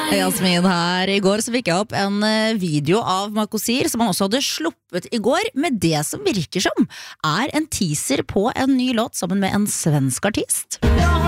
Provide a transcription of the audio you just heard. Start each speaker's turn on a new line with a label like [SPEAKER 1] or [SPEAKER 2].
[SPEAKER 1] Jasmin her. I går så fikk jeg opp en video av Makosir som han også hadde sluppet i går, med det som virker som er en teaser på en ny låt sammen med en svensk artist.